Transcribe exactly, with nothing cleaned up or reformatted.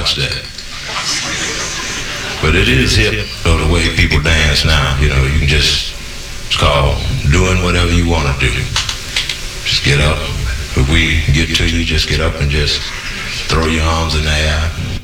watch that. But it is hip, though, the way people dance now. You know, you can just, it's called doing whatever you want to do. Just get up. If we get to you, just get up and just throw your arms in the air.